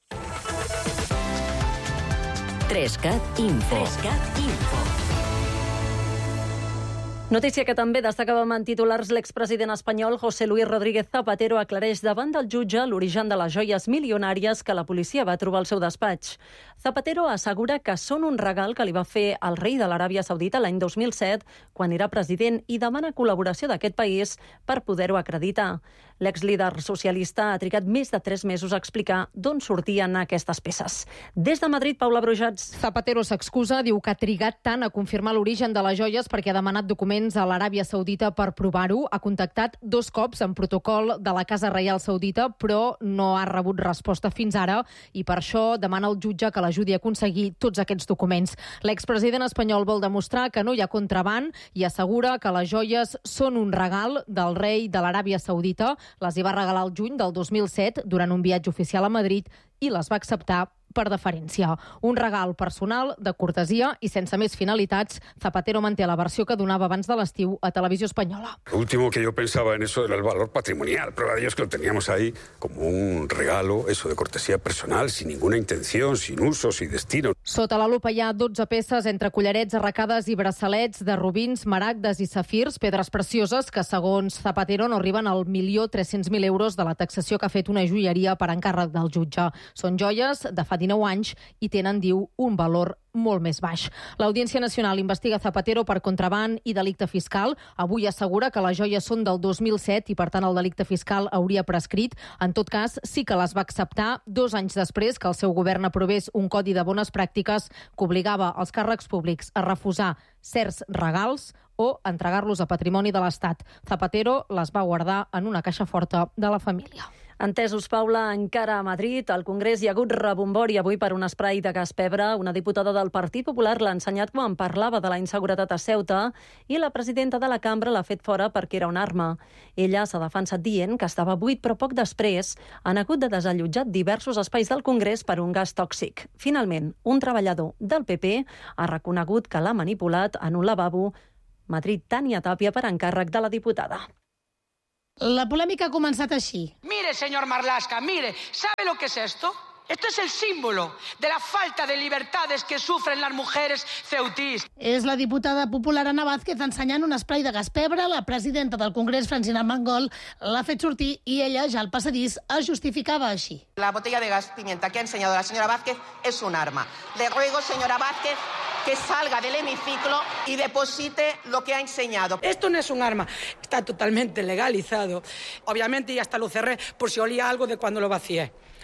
Trescat Info. Trescat Info. Notícia que també destacàvem en titulars. L'expresident espanyol José Luis Rodríguez Zapatero aclareix davant del jutge l'origen de les joies milionàries que la policia va trobar al seu despatx. Zapatero assegura que són un regal que li va fer el rei de l'Aràbia Saudita l'any dos mil set, quan era president, i demana col·laboració d'aquest país per poder-ho acreditar. L'exlíder socialista ha trigat més de tres mesos a explicar d'on sortien aquestes peces. Des de Madrid, Paula Brujats. Zapatero s'excusa, diu que ha trigat tant a confirmar l'origen de les joies perquè ha demanat documents a l'Aràbia Saudita per provar-ho. Ha contactat dos cops en protocol de la Casa Reial Saudita, però no ha rebut resposta fins ara i per això demana al jutge que l'ajudi a aconseguir tots aquests documents. L'expresident espanyol vol demostrar que no hi ha contraban i assegura que les joies són un regal del rei de l'Aràbia Saudita. Les hi va regalar el juny del dos mil set durant un viatge oficial a Madrid i les va acceptar per deferència. Un regal personal, de cortesia i sense més finalitats. Zapatero manté la versió que donava abans de l'estiu a Televisió Espanyola. Lo último que yo pensaba en eso era el valor patrimonial. Prueba de ello es que lo teníamos ahí como un regalo, eso de cortesía personal, sin ninguna intención, sin uso, sin destino. Sota la lupa hi ha dotze peces entre collarets, arracades i braçalets de rubins, maragdes i safirs, pedres precioses que, segons Zapatero, no arriben al milió tres-cents mil euros de la taxació que ha fet una joieria per encàrrec del jutge. Són joies de fa dinou anys i tenen, diu, un valor molt més baix. L'Audiència Nacional investiga Zapatero per contraban i delicte fiscal. Avui assegura que les joies són del dos mil set i, per tant, el delicte fiscal hauria prescrit. En tot cas, sí que les va acceptar dos anys després que el seu govern aprovés un codi de bones pràctiques que obligava els càrrecs públics a refusar certs regals o entregar-los a patrimoni de l'Estat. Zapatero les va guardar en una caixa forta de la família. Entesos, Paula, encara a Madrid. Al Congrés hi ha hagut rebombori avui per un esprai de gas pebre. Una diputada del Partit Popular l'ha ensenyat quan parlava de la inseguretat a Ceuta i la presidenta de la cambra l'ha fet fora perquè era una arma. Ella s'ha defensat dient que estava buit, però poc després han hagut de desallotjar diversos espais del Congrés per un gas tòxic. Finalment, un treballador del P P ha reconegut que l'ha manipulat en un lavabo. Madrid, Tania Tàpia, per encàrrec de la diputada. La polémica ha comenzado así. Mire, señor Marlaska, mire, ¿sabe lo que es esto? Esto es el símbolo de la falta de libertades que sufren las mujeres ceutís. És la diputada popular Ana Vázquez ensenyant un spray de gas pebre. La presidenta del Congrés, Francina Armengol, l'ha fet sortir i ella, ja al passadís, es justificava així. La botella de gas pimienta que ha enseñado la señora Vázquez es un arma. Le ruego, señora Vázquez, que salga del hemiciclo y deposite lo que ha enseñado. Esto no es un arma, está totalmente legalizado. Obviamente ya hasta lo cerré por si olía algo de cuando lo vacié.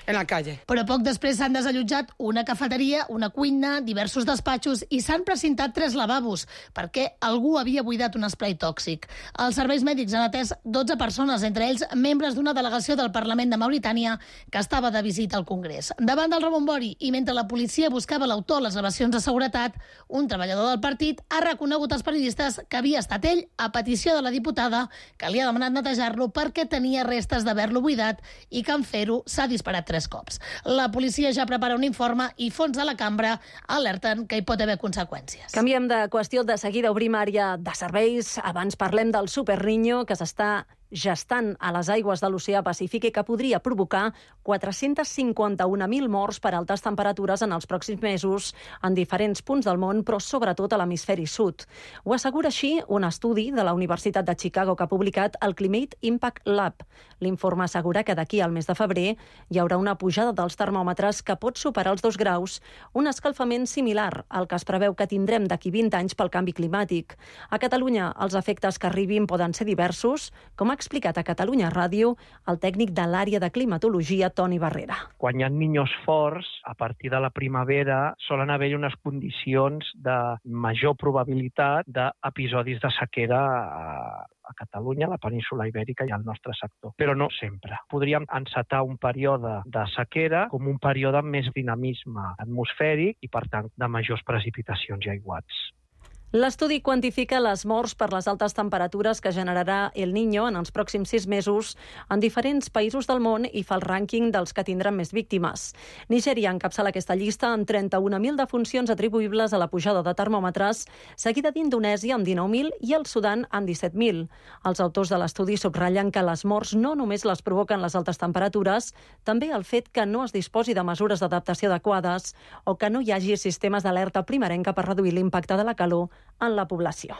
en la calle. Però poc després s'han desallotjat una cafeteria, una cuina, diversos despatxos i s'han precintat tres lavabos perquè algú havia buidat un esprai tòxic. Els serveis mèdics han atès dotze persones, entre ells membres d'una delegació del Parlament de Mauritània que estava de visita al Congrés. Davant del rebombori i mentre la policia buscava l'autor a les gravacions de seguretat, un treballador del partit ha reconegut als periodistes que havia estat ell, a petició de la diputada, que li ha demanat netejar-lo perquè tenia restes d'haver-lo buidat i que en fer-ho s'ha disparat tres cops. La policia ja prepara un informe i fons de la cambra alerten que hi pot haver conseqüències. Canviem de qüestió, de seguida obrim àrea de serveis. Abans parlem del Super Niño, que s'està gestant a les aigües de l'oceà Pacífic i que podria provocar quatre-cents cinquanta-un mil morts per altes temperatures en els pròxims mesos en diferents punts del món, però sobretot a l'hemisferi sud. Ho assegura així un estudi de la Universitat de Chicago que ha publicat el Climate Impact Lab. L'informe assegura que d'aquí al mes de febrer hi haurà una pujada dels termòmetres que pot superar els dos graus, un escalfament similar al que es preveu que tindrem d'aquí vint anys pel canvi climàtic. A Catalunya, els efectes que arribin poden ser diversos, com ha explicat a Catalunya Ràdio el tècnic de l'àrea de climatologia, Toni Barrera. Quan hi ha niños forts, a partir de la primavera, solen haver-hi unes condicions de major probabilitat d'episodis de sequera a, a Catalunya, a la península Ibèrica i al nostre sector. Però no sempre. Podríem encetar un període de sequera com un període amb més dinamisme atmosfèric i, per tant, de majors precipitacions i aiguats. L'estudi quantifica les morts per les altes temperatures que generarà El Niño en els pròxims sis mesos en diferents països del món i fa el rànquing dels que tindran més víctimes. Nigèria encapçala aquesta llista amb trenta-un mil defuncions atribuïbles a la pujada de termòmetres, seguida d'Indonèsia amb dinou mil i el Sudan amb disset mil. Els autors de l'estudi subratllen que les morts no només les provoquen les altes temperatures, també el fet que no es disposi de mesures d'adaptació adequades o que no hi hagi sistemes d'alerta primerenca per reduir l'impacte de la calor en la població.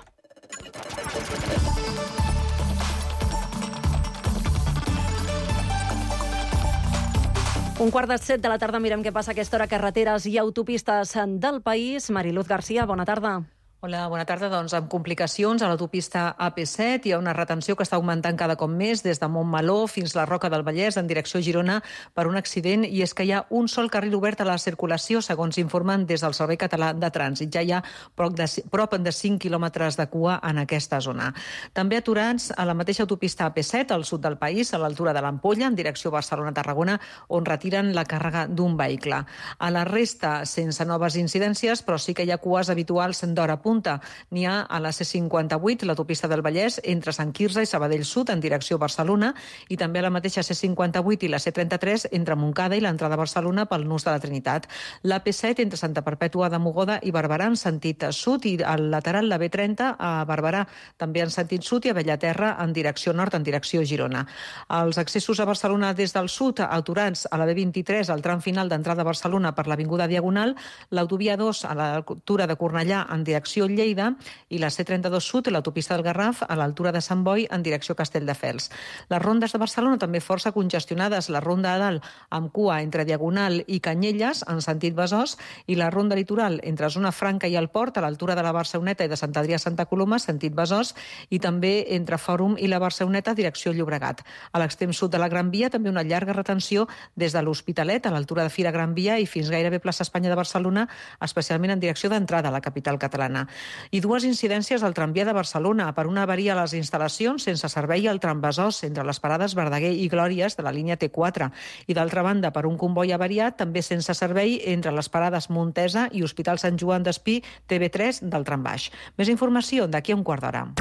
Un quart de set de la tarda, mirem què passa a aquesta hora a carreteres i autopistes del país. Mariluz García, bona tarda. Hola, bona tarda. Doncs amb complicacions a l'autopista A P set hi ha una retenció que està augmentant cada cop més des de Montmeló fins la Roca del Vallès en direcció a Girona per un accident, i és que hi ha un sol carril obert a la circulació, segons informen des del Servei Català de Trànsit. Ja hi ha prop de, prop de cinc quilòmetres de cua en aquesta zona. També aturats a la mateixa autopista A P set al sud del país, a l'altura de l'Ampolla, en direcció Barcelona-Tarragona, on retiren la càrrega d'un vehicle. A la resta, sense noves incidències, però sí que hi ha cues habituals d'hora punta. N'hi ha a la C cinquanta-vuit, l'autopista del Vallès, entre Sant Quirze i Sabadell Sud, en direcció Barcelona, i també a la mateixa C cinquanta-vuit i la C trenta-tres, entre Montcada i l'entrada a Barcelona pel Nus de la Trinitat. La P set, entre Santa Perpètua de Mogoda i Barberà, en sentit sud, i al lateral la B trenta a Barberà, també en sentit sud, i a Bellaterra, en direcció nord, en direcció Girona. Els accessos a Barcelona des del sud, aturats a la B vint-i-tres, al tram final d'entrada a Barcelona per l'Avinguda Diagonal, l'autovia dos a l'altura de Cornellà, en direcció Lleida, i la C trenta-dos Sud, l'autopista del Garraf, a l'altura de Sant Boi, en direcció Castelldefels. Les rondes de Barcelona també força congestionades. La ronda a dalt, amb cua entre Diagonal i Canyelles, en sentit Besòs, i la ronda litoral entre Zona Franca i el Port, a l'altura de la Barceloneta i de Sant Adrià a Santa Coloma, sentit Besòs, i també entre Fòrum i la Barceloneta, direcció Llobregat. A l'extrem sud de la Gran Via, també una llarga retenció des de l'Hospitalet, a l'altura de Fira Gran Via, i fins gairebé plaça Espanya de Barcelona, especialment en direcció d'entrada a la capital catalana. I dues incidències al tramvia de Barcelona per una avaria a les instal·lacions sense servei al tram Besòs entre les parades Verdaguer i Glòries de la línia T quatre, i d'altra banda per un comboi avariat també sense servei entre les parades Montesa i Hospital Sant Joan d'Espí T V tres del tram baix. Més informació d'aquí a un quart d'hora.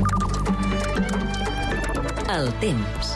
El temps.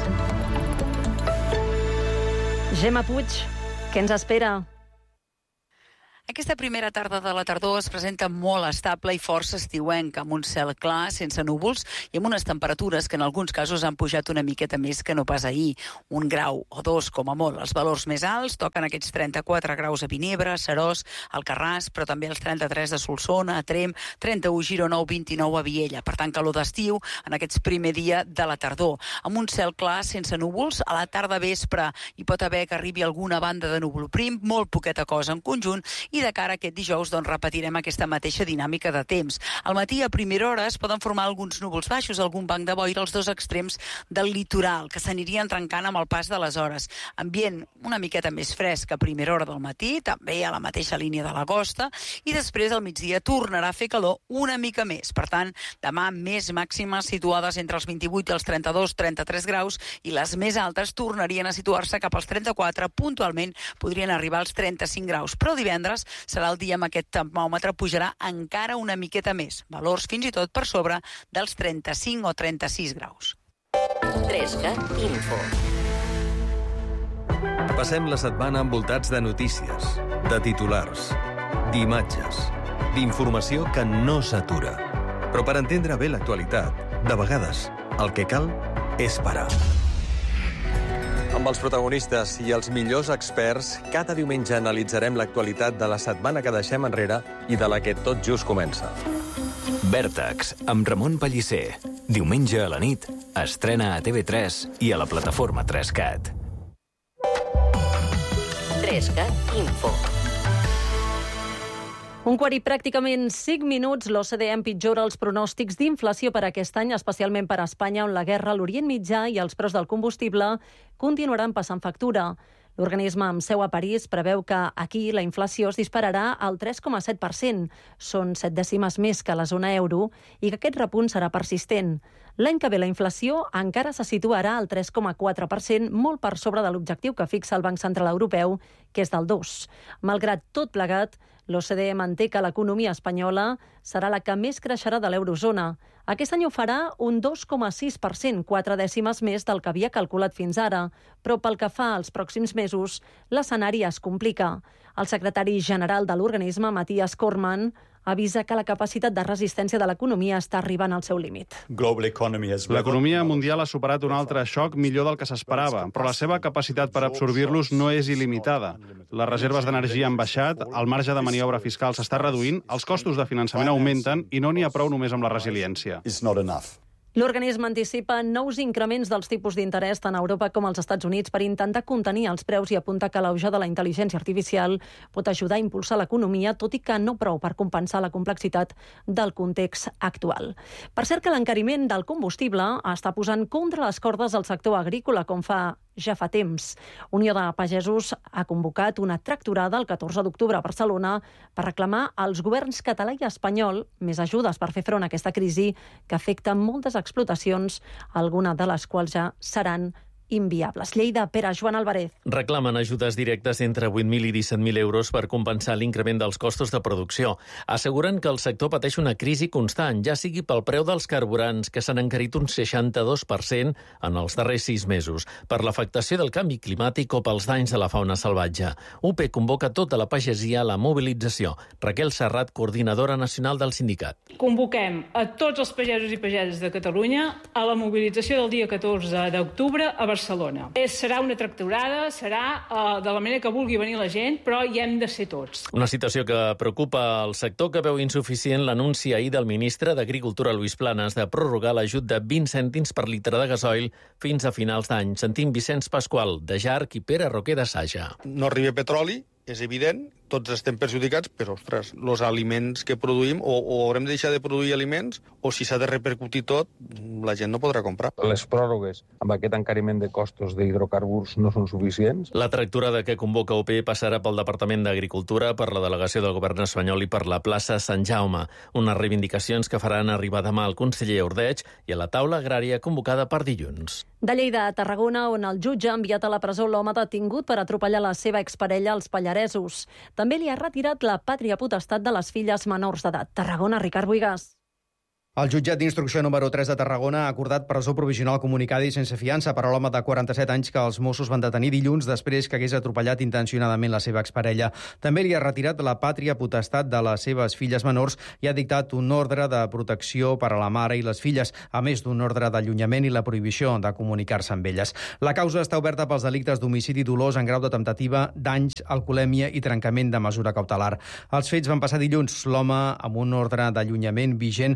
Gemma Puig, què ens espera? Aquesta primera tarda de la tardor es presenta molt estable i força estiuenca, amb un cel clar, sense núvols i amb unes temperatures que en alguns casos han pujat una miqueta més que no pas ahir. Un grau o dos, com a molt. Els valors més alts toquen aquests trenta-quatre graus a Vinebre, Seròs, Alcarràs, però també els trenta-tres de Solsona, a Tremp, trenta-u a Girona o vint-i-nou a Viella. Per tant, calor d'estiu en aquests primer dia de la tardor. Amb un cel clar, sense núvols, a la tarda vespre hi pot haver que arribi alguna banda de núvol prim, molt poqueta cosa en conjunt, i de cara a aquest dijous doncs, repetirem aquesta mateixa dinàmica de temps. Al matí, a primera hora, es poden formar alguns núvols baixos, algun banc de boira als dos extrems del litoral, que s'anirien trencant amb el pas de les hores. Ambient una miqueta més fresc a primera hora del matí, també a la mateixa línia de la costa, i després al migdia tornarà a fer calor una mica més. Per tant, demà més màximes situades entre els vint-i-vuit i els trenta-dos trenta-tres graus i les més altes tornarien a situar-se cap als trenta-quatre, puntualment podrien arribar als trenta-cinc graus. Però divendres serà el dia amb aquest termòmetre, pujarà encara una miqueta més, valors fins i tot per sobre dels trenta-cinc o trenta-sis graus. tres cat Info. Passem la setmana envoltats de notícies, de titulars, d'imatges, d'informació que no s'atura. Però per entendre bé l'actualitat, de vegades, el que cal és parar. Amb els protagonistes i els millors experts, cada diumenge analitzarem l'actualitat de la setmana que deixem enrere i de la que tot just comença. Vèrtex, amb Ramon Pellicer. Diumenge a la nit, estrena a T V tres i a la plataforma tres cat. tres cat Info. Un quart i pràcticament cinc minuts, l'O C D E empitjora els pronòstics d'inflació per aquest any, especialment per a Espanya, on la guerra a l'Orient Mitjà i els preus del combustible continuaran passant factura. L'organisme amb seu a París preveu que aquí la inflació es dispararà al tres coma set per cent. Són set dècimes més que a la zona euro i que aquest repunt serà persistent. L'any que ve la inflació encara se situarà al tres coma quatre per cent, molt per sobre de l'objectiu que fixa el Banc Central Europeu, que és del dos. Malgrat tot plegat, l'O C D E manté que l'economia espanyola serà la que més creixerà de l'eurozona. Aquest any ho farà un dos coma sis per cent, quatre dècimes més del que havia calculat fins ara, però pel que fa als pròxims mesos, l'escenari es complica. El secretari general de l'organisme, Matthias Cormann, avisa que la capacitat de resistència de l'economia està arribant al seu límit. L'economia mundial ha superat un altre xoc millor del que s'esperava, però la seva capacitat per absorbir-los no és il·limitada. Les reserves d'energia han baixat, el marge de maniobra fiscal s'està reduint, els costos de finançament augmenten i no n'hi ha prou només amb la resiliència. L'organisme anticipa nous increments dels tipus d'interès tant a Europa com als Estats Units per intentar contenir els preus i apunta que l'auge de la intel·ligència artificial pot ajudar a impulsar l'economia, tot i que no prou per compensar la complexitat del context actual. Per cert que l'encariment del combustible està posant contra les cordes al sector agrícola, com fa ja fa temps. Unió de Pagesos ha convocat una tractorada el catorze d'octubre a Barcelona per reclamar als governs català i espanyol més ajudes per fer front a aquesta crisi que afecta moltes explotacions, algunes de les quals ja seran inviables. Lleida, Pere, Joan Alvarez. Reclamen ajudes directes entre vuit mil i disset mil euros per compensar l'increment dels costos de producció. Asseguren que el sector pateix una crisi constant, ja sigui pel preu dels carburants, que s'han encarit un seixanta-dos per cent en els darrers sis mesos, per l'afectació del canvi climàtic o pels danys a la fauna salvatge. U P caconvoca tota la pagesia a la mobilització. Raquel Serrat, coordinadora nacional del sindicat. Convoquem a tots els pagesos i pageses de Catalunya a la mobilització del dia catorze d'octubre a Barcelona. És, serà una tractorada, serà uh, de la manera que vulgui venir la gent, però hi hem de ser tots. Una situació que preocupa el sector, que veu insuficient l'anunci ahir del ministre d'Agricultura, Luis Planas, de prorrogar l'ajut de vint cèntims per litre de gasoil fins a finals d'any. Sentim Vicenç Pasqual, de Jarc, i Pere Roquer, de Saja. No arriba petroli, és evident, tots estem perjudicats, però, ostres, els aliments que produïm, o, o haurem de deixar de produir aliments, o si s'ha de repercutir tot, la gent no podrà comprar. Les pròrrogues amb aquest encariment de costos d'hidrocarburs no són suficients. La tractorada que convoca U P passarà pel Departament d'Agricultura, per la delegació del govern espanyol i per la plaça Sant Jaume. Unes reivindicacions que faran arribar demà al conseller Ordeig i a la taula agrària convocada per dilluns. De Lleida a Tarragona, on el jutge ha enviat a la presó l'home detingut per atropellar la seva exparella als Pallaresos. També li ha retirat la pàtria potestat de les filles menors d'edat. Tarragona, Ricard Buigas. El jutjat d'instrucció número tres de Tarragona ha acordat presó provisional comunicada i sense fiança per a l'home de quaranta-set anys que els Mossos van detenir dilluns després que hagués atropellat intencionadament la seva exparella. També li ha retirat la pàtria potestat de les seves filles menors i ha dictat un ordre de protecció per a la mare i les filles, a més d'un ordre d'allunyament i la prohibició de comunicar-se amb elles. La causa està oberta pels delictes d'homicidi dolós en grau de temptativa, danys, alcoholèmia i trencament de mesura cautelar. Els fets van passar dilluns. L'home, amb un ordre d'allunyament vigent, va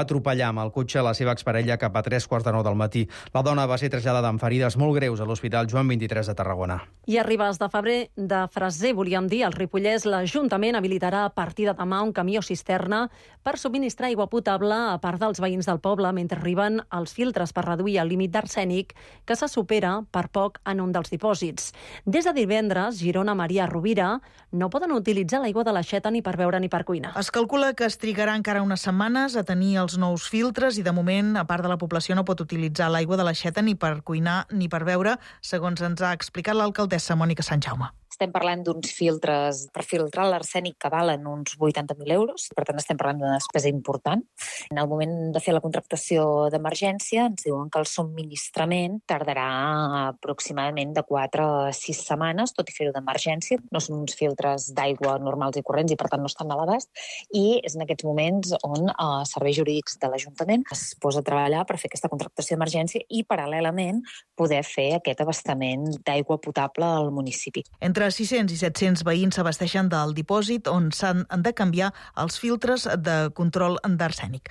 atropellar amb el cotxe la seva exparella cap a tres quarts de nou del matí. La dona va ser traslladada amb ferides molt greus a l'Hospital Joan vint-i-tres de Tarragona. I a Ribes de Febrer de Freser, volíem dir, al Ripollès, l'Ajuntament habilitarà a partir de demà un camió cisterna per subministrar aigua potable a part dels veïns del poble mentre arriben els filtres per reduir el límit d'arsènic que se supera per poc en un dels dipòsits. Des de divendres, Girona, Maria, Rovira no poden utilitzar l'aigua de l'aixeta ni per beure ni per cuinar. Es calcula que es trigarà encara unes setmanes a tenir els nous filtres i, de moment, a part de la població no pot utilitzar l'aigua de l'aixeta ni per cuinar ni per beure, segons ens ha explicat l'alcaldessa Mònica Santjaume. Estem parlant d'uns filtres per filtrar l'arsènic que valen uns vuitanta mil euros, per tant estem parlant d'una despesa important. En el moment de fer la contractació d'emergència ens diuen que el subministrament tardarà aproximadament de quatre a sis setmanes, tot i fer-ho d'emergència. No són uns filtres d'aigua normals i corrents i per tant no estan a l'abast, i és en aquests moments on els serveis jurídics de l'Ajuntament es posa a treballar per fer aquesta contractació d'emergència i paral·lelament poder fer aquest abastament d'aigua potable al municipi. Entre sis-cents i set-cents veïns s'abasteixen del dipòsit on s'han de canviar els filtres de control d'arsènic.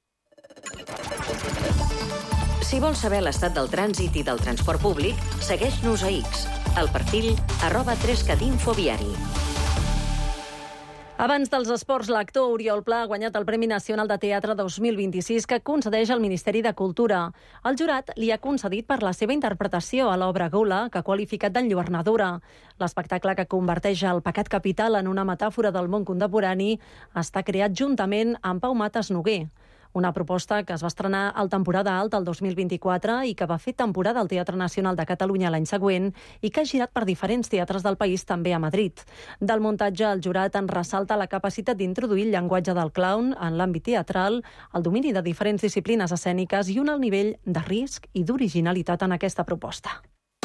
Si vols saber l'estat del trànsit i del transport públic, segueix-nos a X, al perfil arroba tres cat info viari. Abans dels esports, l'actor Oriol Pla ha guanyat el Premi Nacional de Teatre dos mil vint-i-sis que concedeix el Ministeri de Cultura. El jurat li ha concedit per la seva interpretació a l'obra Gula, que ha qualificat d'enlluernadora. L'espectacle, que converteix el pecat capital en una metàfora del món contemporani, està creat juntament amb Pau Mates Noguer. Una proposta que es va estrenar al Temporada Alta el dos mil vint-i-quatre i que va fer temporada al Teatre Nacional de Catalunya l'any següent i que ha girat per diferents teatres del país, també a Madrid. Del muntatge, el jurat en ressalta la capacitat d'introduir el llenguatge del clown en l'àmbit teatral, el domini de diferents disciplines escèniques i un alt nivell de risc i d'originalitat en aquesta proposta.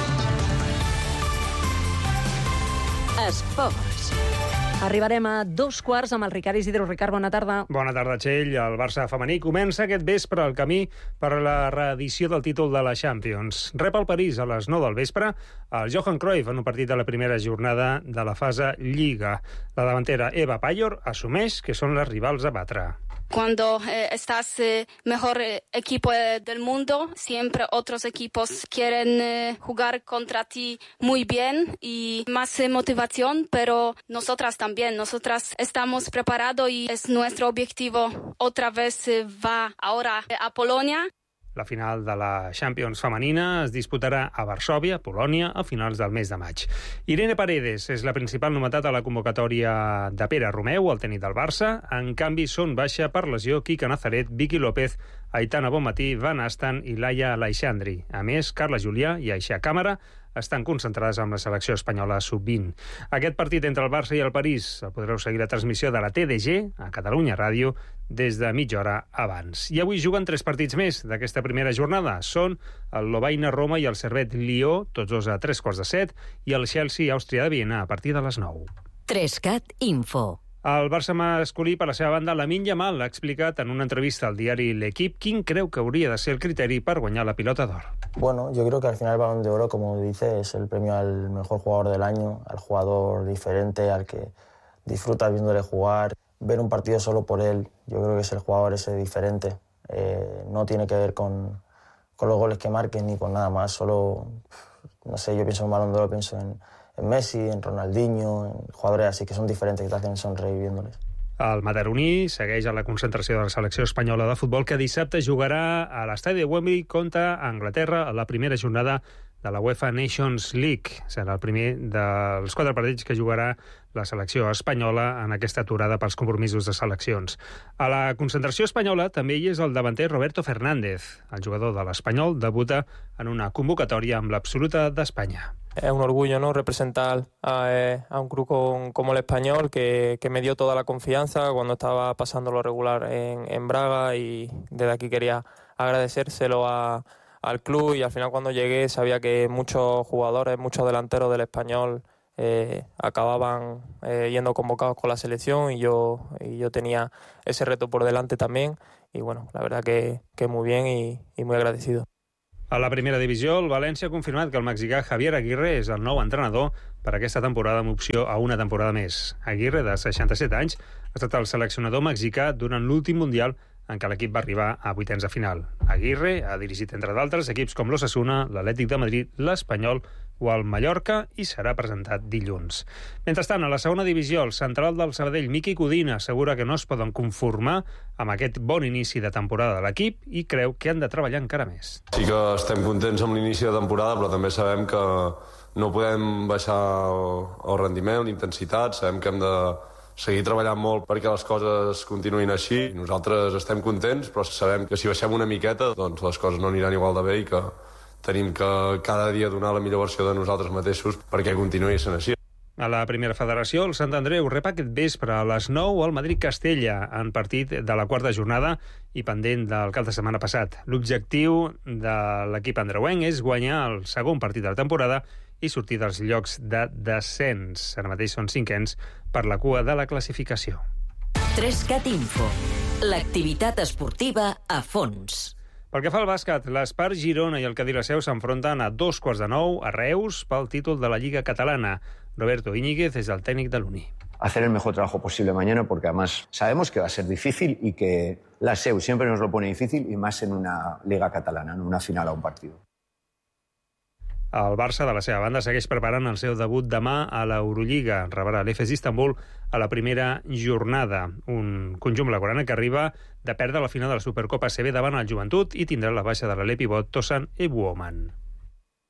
Esports. Arribarem a dos quarts amb el Ricard Isidro. Ricard, bona tarda. Bona tarda, Txell. El Barça femení comença aquest vespre el camí per a la reedició del títol de la Champions. Rep el París a les nou del vespre el Johan Cruyff en un partit de la primera jornada de la fase Lliga. La davantera Eva Payor assumeix que són les rivals a batre. Cuando eh, estás eh, mejor eh, equipo eh, del mundo, siempre otros equipos quieren eh, jugar contra ti muy bien y más eh, motivación, pero nosotras también, nosotras estamos preparados y es nuestro objetivo otra vez eh, va ahora eh, a Polonia. La final de la Champions femenina es disputarà a Varsòvia, Polònia, a finals del mes de maig. Irene Paredes és la principal novetat a la convocatòria de Pere Romeu, el tècnic del Barça. En canvi, són baixa per lesió Quique Nazaret, Vicky López, Aitana Bonmatí, Van Asten i Laia Aleixandri. A més, Carla Julià i Aixa Càmera estan concentrades amb la selecció espanyola sub vint. Aquest partit entre el Barça i el París el podreu seguir la transmissió de la T D G a Catalunya Ràdio des de mitja hora abans. I avui juguen tres partits més d'aquesta primera jornada. Són el Lovaina-Roma i el Servette Lió, tots dos a tres quarts de set, i el Chelsea-Àustria de Viena a partir de les nou. tres cat info. El Barça masculí, per la seva banda, Lamine Yamal ha explicat en una entrevista al diari L'Equipe quin creu que hauria de ser el criteri per guanyar la pilota d'or. Bueno, yo creo que al final el Balón de Oro, como dice, es el premio al mejor jugador del año, al jugador diferente, al que disfrutas viéndole jugar. Ver un partido solo por él, yo creo que es el jugador ese diferente. Eh, no tiene que ver con, con los goles que marques ni con nada más, solo, no sé, yo pienso en Balón de Oro, pienso en... en Messi, en Ronaldinho, en jugadores así que són diferents, que t'hacen sonreír viéndoles. El madaroní segueix a la concentració de la selecció espanyola de futbol, que dissabte jugarà a l'estadi de Wembley contra Anglaterra a la primera jornada de la UEFA Nations League. Serà el primer dels quatre partits que jugarà la selecció espanyola en aquesta aturada pels compromisos de seleccions. A la concentració espanyola també hi és el davanter Roberto Fernández. El jugador de l'Espanyol debuta en una convocatòria amb l'absoluta d'Espanya. Es un orgullo, ¿no?, representar a, a un club con, como el Español, que, que me dio toda la confianza cuando estaba pasando lo regular en, en Braga, y desde aquí quería agradecérselo a, al club, y al final cuando llegué sabía que muchos jugadores, muchos delanteros del Español eh, acababan eh, yendo convocados con la selección, y yo, y yo tenía ese reto por delante también, y bueno, la verdad que, que muy bien y, y muy agradecido. A la primera divisió, el València ha confirmat que el mexicà Javier Aguirre és el nou entrenador per aquesta temporada amb opció a una temporada més. Aguirre, de seixanta-set anys, ha estat el seleccionador mexicà durant l'últim Mundial en què l'equip va arribar a vuitens de final. Aguirre ha dirigit, entre d'altres, equips com l'Osasuna, l'Atlètic de Madrid, l'Espanyol o el Mallorca i serà presentat dilluns. Mentrestant, a la segona divisió, el central del Sabadell, Miqui Codina, assegura que no es poden conformar amb aquest bon inici de temporada de l'equip i creu que han de treballar encara més. Sí que estem contents amb l'inici de temporada, però també sabem que no podem baixar el rendiment, l'intensitat, sabem que hem de seguir treballant molt perquè les coses continuïn així. Nosaltres estem contents, però sabem que si baixem una miqueta, doncs les coses no aniran igual de bé i que tenim que cada dia donar la millor versió de nosaltres mateixos perquè continuï sent així. A la primera federació, el Sant Andreu rep aquest vespre a les nou al Madrid-Castella, en partit de la quarta jornada i pendent del cap de setmana passat. L'objectiu de l'equip andreuenc és guanyar el segon partit de la temporada i sortir dels llocs de descens. Ara mateix són cinquens per la cua de la classificació. tres cat Info. L'activitat esportiva a fons. Pel que fa al bàsquet, l'Espart Girona i el Cadí la Seu s'enfronten a dos quarts de nou a Reus pel títol de la Lliga Catalana. Roberto Íñiguez és el tècnic de l'Uni. Hacer el mejor trabajo posible mañana porque además sabemos que va a ser difícil y que la Seu siempre nos lo pone difícil y más en una Liga Catalana, en una final a un partido. El Barça, de la seva banda, segueix preparant el seu debut demà a l'Eurolliga. Rebrà l'Efes Istanbul a la primera jornada. Un conjunt blaugrana que arriba de perdre la final de la Supercopa A C B davant el Joventut i tindrà la baixa de l'alè pivot Tosan Ebuoman.